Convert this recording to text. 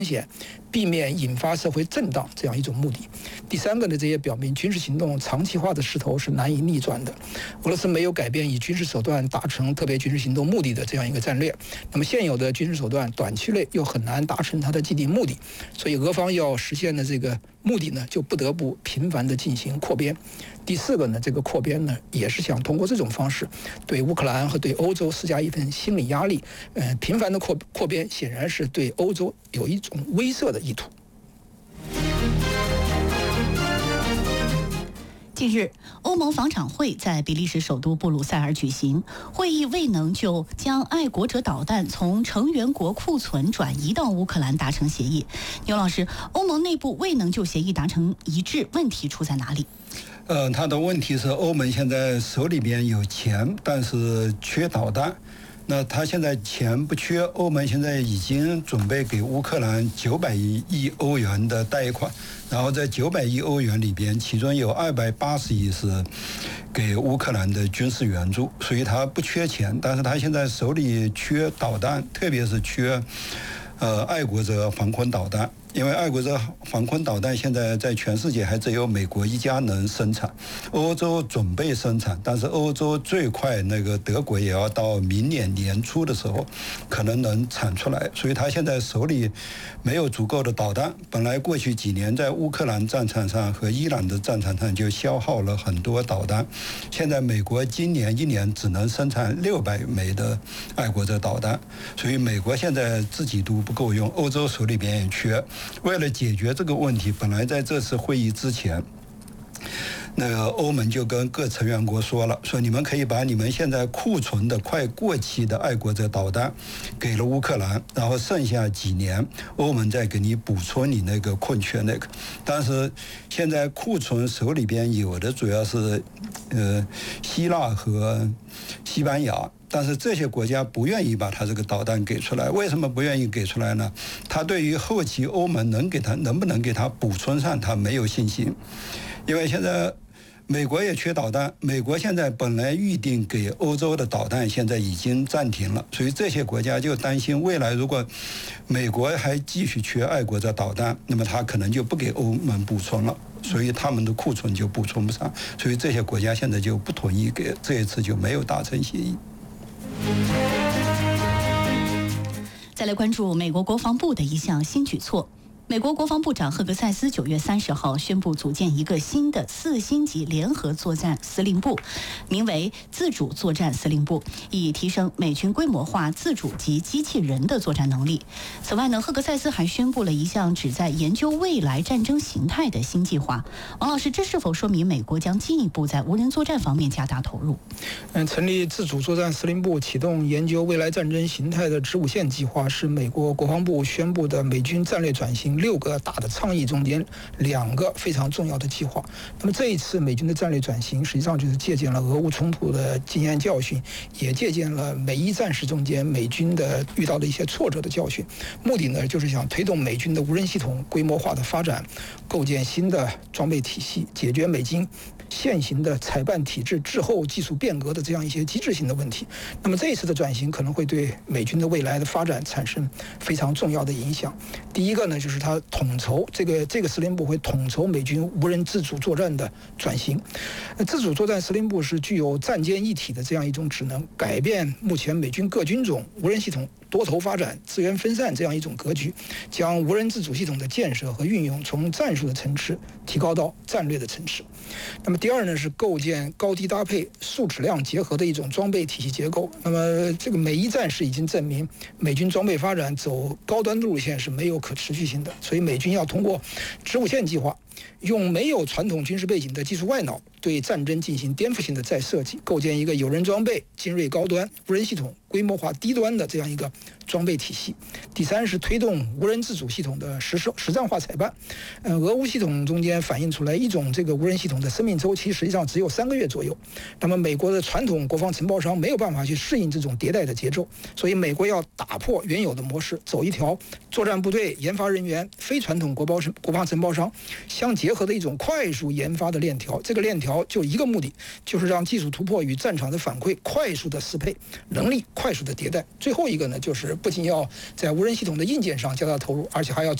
险，避免引发社会震荡这样一种目的。第三个呢，这也表明军事行动长期化的势头是难以逆转的。俄罗斯没有改变以军事手段达成特别军事行动目的的这样一个战略，那么现有的军事手段短期内又很难达成它的既定目的，所以俄方要实现的这个目的呢，就不得不频繁地进行扩编。第四个呢，这个扩编呢，也是想通过这种方式对乌克兰和对欧洲施加一份心理压力。频繁的扩编显然是对欧洲有一种威慑的意图。 近日，欧盟防长会在比利时首都布鲁塞尔举行，会议未能就将爱国者导弹从成员国库存转移到乌克兰达成协议。牛老师，欧盟内部未能就协议达成一致，问题出在哪里？ 它的问题是欧盟现在手里边有钱，但是缺导弹。那他现在钱不缺，欧盟现在已经准备给乌克兰900亿欧元的贷款，然后在900亿欧元里边，其中有280亿是给乌克兰的军事援助，所以他不缺钱，但是他现在手里缺导弹，特别是缺爱国者防空导弹。因为爱国者防空导弹现在在全世界还只有美国一家能生产，欧洲准备生产，但是欧洲最快那个德国也要到明年年初的时候可能能产出来，所以他现在手里没有足够的导弹。本来过去几年在乌克兰战场上和伊朗的战场上就消耗了很多导弹，现在美国今年一年只能生产600枚的爱国者导弹，所以美国现在自己都不够用，欧洲手里边也缺。为了解决这个问题，本来在这次会议之前，那个欧盟就跟各成员国说了，说你们可以把你们现在库存的快过期的爱国者导弹给了乌克兰，然后剩下几年欧盟再给你补充你那个空缺那个。但是现在库存手里边有的主要是希腊和西班牙，但是这些国家不愿意把它这个导弹给出来。为什么不愿意给出来呢？他对于后期欧盟能不能给他补充上，他没有信心。因为现在美国也缺导弹，美国现在本来预定给欧洲的导弹现在已经暂停了，所以这些国家就担心未来如果美国还继续缺爱国者导弹，那么他可能就不给欧盟补充了，所以他们的库存就补充不上，所以这些国家现在就不同意给，这一次就没有达成协议。 再来关注美国国防部的一项新举措。美国国防部长赫格塞斯9月30号宣布组建一个新的4星级联合作战司令部，名为自主作战司令部，以提升美军规模化自主及机器人的作战能力。此外呢，赫格塞斯还宣布了一项旨在研究未来战争形态的新计划。王老师，这是否说明美国将进一步在无人作战方面加大投入？ 成立自主作战司令部，启动研究未来战争形态的子午线计划，是美国国防部宣布的美军战略转型6个大的倡议中间2个非常重要的计划。那么这一次美军的战略转型，实际上就是借鉴了俄乌冲突的经验教训，也借鉴了美伊战事中间美军的遇到的一些挫折的教训。目的呢，就是想推动美军的无人系统规模化的发展，构建新的装备体系，解决美军现行的采办体制滞后、技术变革的这样一些机制性的问题。那么这一次的转型可能会对美军的未来的发展产生非常重要的影响。第一个呢，就是它统筹这个司令部会统筹美军无人自主作战的转型。自主作战司令部是具有战歼一体的这样一种职能，改变目前美军各军种无人系统多头发展、资源分散这样一种格局，将无人自主系统的建设和运用从战术的层次提高到战略的层次。那么第二呢，是构建高低搭配、数质量结合的一种装备体系结构。那么这个美伊战事已经证明，美军装备发展走高端路线是没有可持续性的，所以美军要通过子午线计划，用没有传统军事背景的技术外脑对战争进行颠覆性的再设计，构建一个有人装备、精锐高端、无人系统规模化低端的这样一个装备体系。第三是推动无人自主系统的实战化采办。俄乌系统中间反映出来一种这个无人系统的生命周期实际上只有3个月左右。那么美国的传统国防承包商没有办法去适应这种迭代的节奏，所以美国要打破原有的模式，走一条作战部队、研发人员、非传统国防承包商相结合的一种快速研发的链条。这个链条就一个目的，就是让技术突破与战场的反馈快速的适配，能力快速的迭代。最后一个呢，就是不仅要在无人系统的硬件上加大投入，而且还要